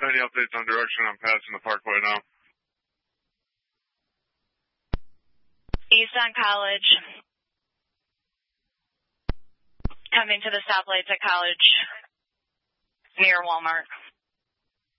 have any updates on direction? I'm passing the parkway now. East on College. Coming to the stoplights at College near Walmart.